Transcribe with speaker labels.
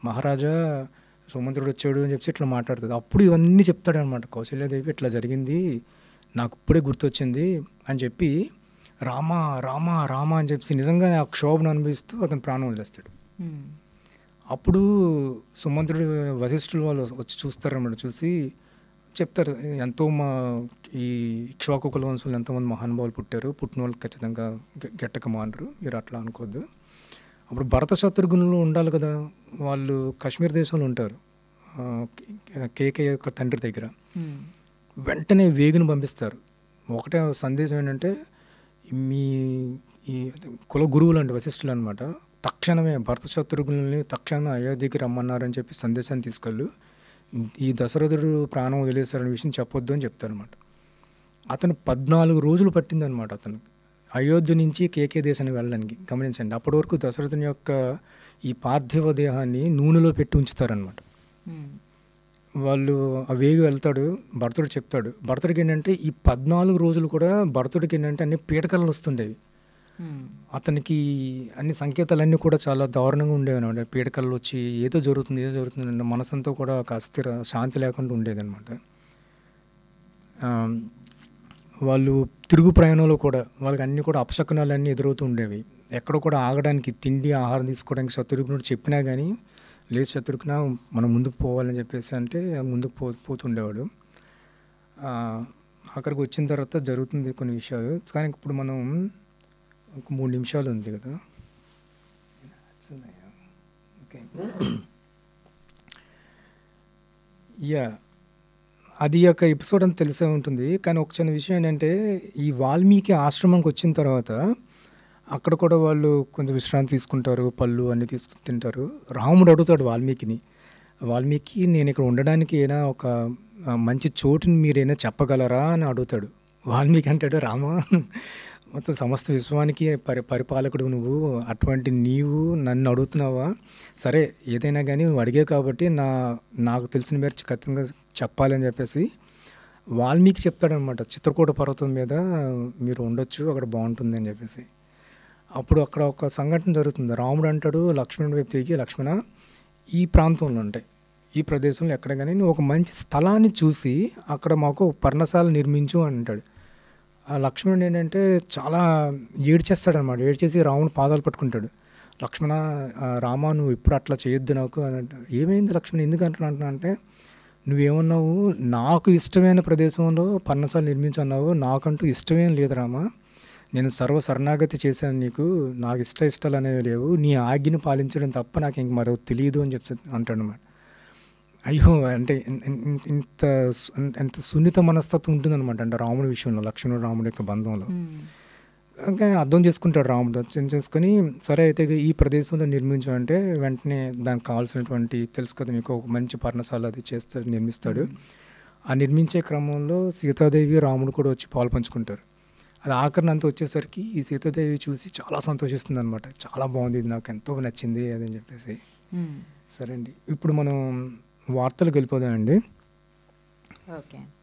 Speaker 1: మహారాజా సుమంత్రుడు వచ్చాడు అని చెప్పి ఇట్లా మాట్లాడుతుంది. అప్పుడు ఇవన్నీ చెప్తాడనమాట. కౌశల్యాదేవి ఇట్లా జరిగింది, నాకు ఇప్పుడే గుర్తొచ్చింది అని చెప్పి రామ రామ రామ అని చెప్పి నిజంగా ఆ క్షోభను అనుభవిస్తూ అతను ప్రాణం వదిలేస్తాడు. అప్పుడు సుమంత్రుడు వశిష్ఠులు వాళ్ళు వచ్చి చూస్తారన్నమాట. చూసి చెప్తారు, ఎంతో ఈ ఇక్ష్వాకు కులవంశంలో ఎంతోమంది మహానుభావులు పుట్టారు, పుట్టిన వాళ్ళు ఖచ్చితంగా గెట్టక మానరు, మీరు అట్లా అనుకోవద్దు. అప్పుడు భరత శత్రుఘ్నులు ఉండాలి కదా, వాళ్ళు కాశ్మీర్ దేశంలో ఉంటారు కేకే యొక్క తండ్రి దగ్గర. వెంటనే వేగును పంపిస్తారు. ఒకటే సందేశం ఏంటంటే, మీ ఈ కుల గురువులు అంటే వశిష్ఠులు అనమాట, తక్షణమే భరత శత్రుఘ్నుల్ని తక్షణమే అయోధ్యకి రమ్మన్నారని చెప్పి సందేశాన్ని తీసుకెళ్ళు, ఈ దశరథుడు ప్రాణం వదిలేశారనే విషయం చెప్పొద్దు అని చెప్తారనమాట. అతను 14 రోజులు పట్టిందనమాట అతను అయోధ్య నుంచి కేకే దేశానికి వెళ్ళడానికి. గమనించండి, అప్పటి వరకు దశరథుని యొక్క ఈ పార్థివ దేహాన్ని నూనెలో పెట్టి ఉంచుతారనమాట. వాళ్ళు ఆ వేగి వెళ్తాడు, భరతుడు చెప్తాడు. భరతుడికి ఏంటంటే ఈ 14 రోజులు కూడా భరతుడికి ఏంటంటే అన్ని పీడకలలు వస్తుండేవి. అతనికి అన్ని సంకేతాలన్నీ కూడా చాలా దారుణంగా ఉండేవి అనమాట. పీడకలలు వచ్చి ఏదో జరుగుతుంది అంటే మనసంతా కూడా ఒక అస్థిర శాంతి లేకుండా ఉండేదన్నమాట. వాళ్ళు తిరుగు ప్రయాణంలో కూడా వాళ్ళకి అన్నీ కూడా అపశకునాలు అన్నీ ఎదురవుతూ ఉండేవి. ఎక్కడ కూడా ఆగడానికి, తిండి ఆహారం తీసుకోవడానికి శత్రుఘ్నుడు చెప్పినా కానీ, లేదు శత్రుఘ్న మనం ముందుకు పోవాలని చెప్పేసి అంటే ముందుకు పోతుండేవాడు. అక్కడికి వచ్చిన తర్వాత జరుగుతుంది కొన్ని విషయాలు. కానీ ఇప్పుడు మనం ఒక 3 నిమిషాలు ఉంది కదా. ఓకే, యా, అది ఒక ఎపిసోడ్ అని తెలిసే ఉంటుంది. కానీ ఒక చిన్న విషయం ఏంటంటే, ఈ వాల్మీకి ఆశ్రమంకి వచ్చిన తర్వాత అక్కడ కూడా వాళ్ళు కొంచెం విశ్రాంతి తీసుకుంటారు, పళ్ళు అన్నీ తింటారు. రాముడు అడుగుతాడు వాల్మీకి నేను ఇక్కడ ఉండడానికి ఏదైనా ఒక మంచి చోటుని మీరైనా చెప్పగలరా అని అడుగుతాడు. వాల్మీకి అంటాడు, రామ మొత్తం సమస్త విశ్వానికి పరిపాలకుడు నువ్వు, అటువంటి నీవు నన్ను అడుగుతున్నావా? సరే ఏదైనా కానీ నువ్వు అడిగే కాబట్టి నాకు తెలిసిన మేర ఖచ్చితంగా చెప్పాలని చెప్పేసి వాల్మీకి చెప్తాడనమాట. చిత్రకూట పర్వతం మీద మీరు ఉండొచ్చు, అక్కడ బాగుంటుంది అని చెప్పేసి. అప్పుడు అక్కడ ఒక సంఘటన జరుగుతుంది. రాముడు అంటాడు లక్ష్మణుడి వైపు తిరిగి, లక్ష్మణ ఈ ప్రాంతంలో ఉంటాయి, ఈ ప్రదేశంలో ఎక్కడ కానీ నువ్వు ఒక మంచి స్థలాన్ని చూసి అక్కడ మాకు పర్ణశాల నిర్మించు అని అంటాడు. ఆ లక్ష్మణుడు ఏంటంటే చాలా ఏడ్చేస్తాడనమాట. ఏడ్చేసి రాముడు పాదాలు పట్టుకుంటాడు. లక్ష్మణ రామ నువ్వు ఇప్పుడు అట్లా చేయొద్దు నాకు అని అంటాడు. ఏమైంది లక్ష్మణ ఎందుకు అంటున్నా అంటే, నువ్వేమన్నావు నాకు ఇష్టమైన ప్రదేశంలో పర్ణశాల నిర్మించన్నావు, నాకంటూ ఇష్టమేం లేదు రామ, నేను శరణాగతి చేశాను నీకు, నాకు ఇష్టాలు అనేవి లేవు, నీ ఆజ్ఞను పాలించడం తప్ప నాకు ఇంక మరో తెలియదు అని అంటాడు అన్నమాట. అయ్యో, అంటే ఎంత సున్నిత మనస్తత్వం ఉంటుందన్నమాట అంటే రాముడి విషయంలో, లక్ష్మణుడు రాముడి యొక్క బంధంలో. ఇంకా అర్థం చేసుకుంటాడు రాముడు. అర్థం చేసుకొని సరే అయితే ఈ ప్రదేశంలో నిర్మించాలంటే వెంటనే దానికి కావాల్సినటువంటి తెలుసు కదా మీకు, ఒక మంచి పర్ణశాల అది నిర్మిస్తాడు. ఆ నిర్మించే క్రమంలో సీతాదేవి రాముడు కూడా వచ్చి పాలు పంచుకుంటారు. అది ఆఖరిని అంతా వచ్చేసరికి ఈ సీతాదేవి చూసి చాలా సంతోషిస్తుంది అనమాట. చాలా బాగుంది, ఇది నాకు ఎంతో నచ్చింది అదని చెప్పేసి. సరే అండి, ఇప్పుడు మనం వార్తలకు వెళ్ళిపోదామండి.
Speaker 2: ఓకే.